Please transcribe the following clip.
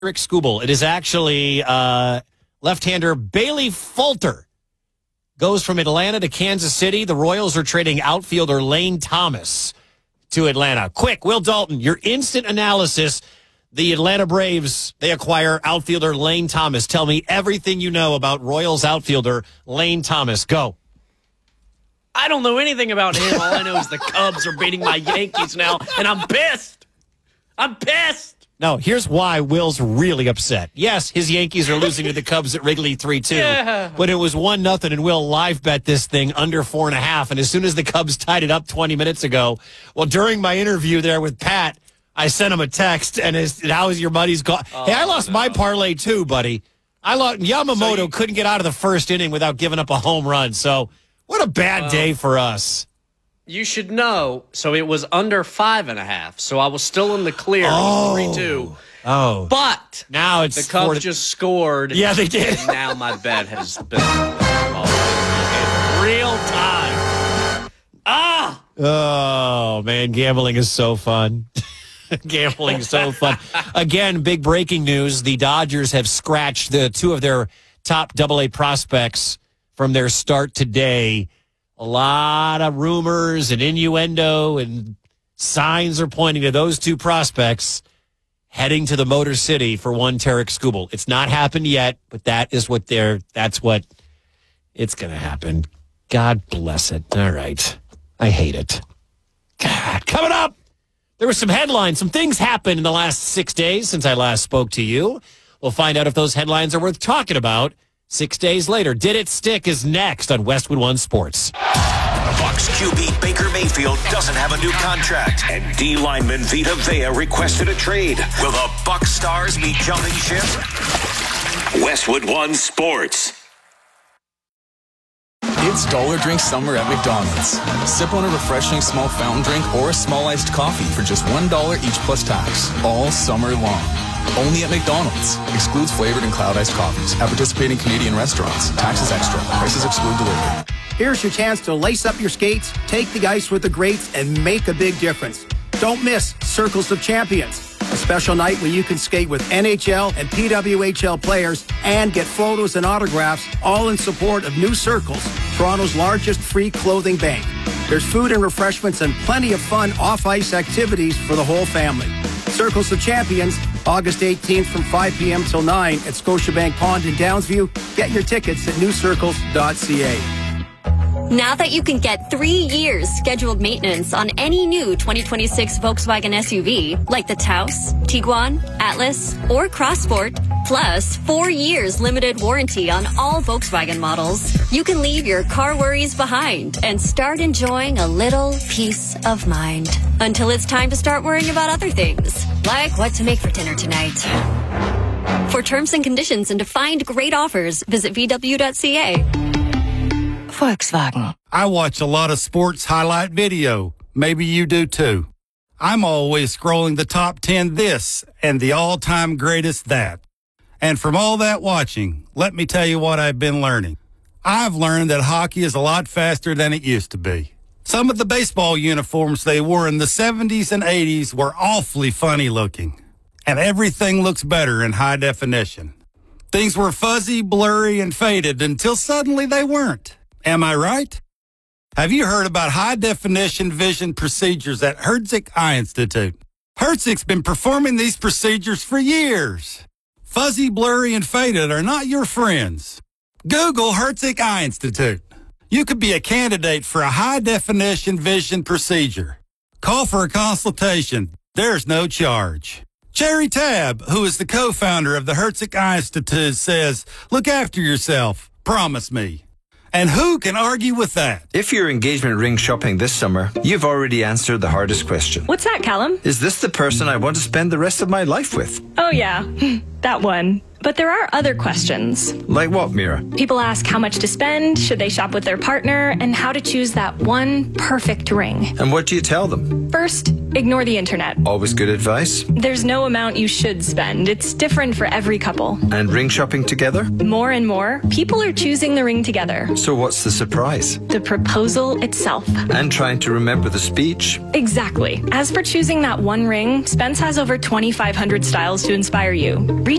Rick Skubal. It is actually left-hander Bailey Falter. Goes from Atlanta to Kansas City. The Royals are trading outfielder Lane Thomas to Atlanta. Quick, Will Dalton, your instant analysis. The Atlanta Braves, they acquire outfielder Lane Thomas. Tell me everything you know about Royals outfielder Lane Thomas. Go. I don't know anything about him. All I know is the Cubs are beating my Yankees now, and I'm pissed. I'm pissed. No, here's why Will's really upset. Yes, his Yankees are losing to the Cubs at Wrigley 3-2, Yeah. but it was 1-0, and Will live bet this thing under 4.5. And as soon as the Cubs tied it up 20 minutes ago, well, during my interview there with Pat, I sent him a text, and how is your buddy's call? Hey, I lost my parlay too, buddy. Yamamoto couldn't get out of the first inning without giving up a home run. So what a bad day for us. You should know, so it was under 5.5, so I was still in the clear. It was 3-2. Oh. But now it's the Cubs just scored. Yeah, they did. And now my bet has been in real time. Ah! Oh, man, gambling is so fun. Gambling so fun. Again, big breaking news. The Dodgers have scratched two of their top AA prospects from their start today. A lot of rumors and innuendo and signs are pointing to those two prospects heading to the Motor City for one Tarik Skubal. It's not happened yet, but that's what it's going to happen. God bless it. All right. I hate it. God. Coming up, there were some headlines. Some things happened in the last 6 days since I last spoke to you. We'll find out if those headlines are worth talking about 6 days later. Did It Stick is next on Westwood One Sports. Bucs QB Baker Mayfield doesn't have a new contract, and D lineman Vita Vea requested a trade. Will the Bucs stars be jumping ship? Westwood One Sports. It's Dollar Drink Summer at McDonald's. Sip on a refreshing small fountain drink or a small iced coffee for just $1 each plus tax, all summer long. Only at McDonald's. Excludes flavored and cloud iced coffees. At participating Canadian restaurants. Taxes extra. Prices exclude delivery. Here's your chance to lace up your skates, take the ice with the greats, and make a big difference. Don't miss Circles of Champions, a special night where you can skate with NHL and PWHL players and get photos and autographs, all in support of New Circles, Toronto's largest free clothing bank. There's food and refreshments and plenty of fun off-ice activities for the whole family. Circles of Champions, August 18th from 5 p.m. till 9 at Scotiabank Pond in Downsview. Get your tickets at newcircles.ca. Now that you can get 3 years scheduled maintenance on any new 2026 Volkswagen SUV, like the Taos, Tiguan, Atlas, or Crossport, plus 4 years limited warranty on all Volkswagen models, you can leave your car worries behind and start enjoying a little peace of mind. Until it's time to start worrying about other things, like what to make for dinner tonight. For terms and conditions and to find great offers, visit VW.ca. Volkswagen. I watch a lot of sports highlight video. Maybe you do too. I'm always scrolling the top 10 this and the all-time greatest that. And from all that watching, let me tell you what I've been learning. I've learned that hockey is a lot faster than it used to be. Some of the baseball uniforms they wore in the 70s and 80s were awfully funny looking. And everything looks better in high definition. Things were fuzzy, blurry, and faded until suddenly they weren't. Am I right? Have you heard about high-definition vision procedures at Herzig Eye Institute? Herzig's been performing these procedures for years. Fuzzy, blurry, and faded are not your friends. Google Herzig Eye Institute. You could be a candidate for a high-definition vision procedure. Call for a consultation. There's no charge. Cherry Tab, who is the co-founder of the Herzig Eye Institute, says, look after yourself. Promise me. And who can argue with that? If you're engagement ring shopping this summer, you've already answered the hardest question. What's that, Callum? Is this the person I want to spend the rest of my life with? Oh, yeah. That one. But there are other questions. Like what, Mira? People ask how much to spend, should they shop with their partner, and how to choose that one perfect ring. And what do you tell them? First, ignore the internet. Always good advice. There's no amount you should spend. It's different for every couple. And ring shopping together? More and more, people are choosing the ring together. So what's the surprise? The proposal itself. And trying to remember the speech? Exactly. As for choosing that one ring, Spence has over 2,500 styles to inspire you.